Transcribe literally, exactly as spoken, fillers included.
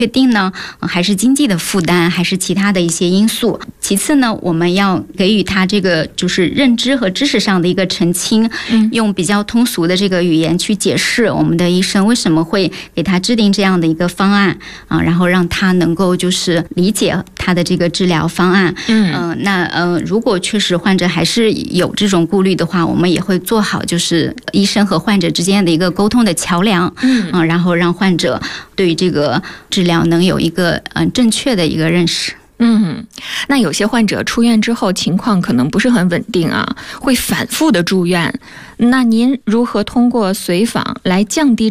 确定呢，还是经济的负担，还是其他的一些因素。其次呢，我们要给予他这个就是认知和知识上的一个澄清，嗯、用比较通俗的这个语言去解释我们的医生为什么会给他制定这样的一个方案啊，然后让他能够就是理解他的这个治疗方案。嗯、呃，那呃，如果确实患者还是有这种顾虑的话，我们也会做好就是医生和患者之间的一个沟通的桥梁。嗯、呃，然后让患者对于这个治疗能有一个嗯、呃、正确的一个认识。 嗯，那有些患者出院之后情况可能不是很稳定啊，会反复的住院。那您如何通过随访来降低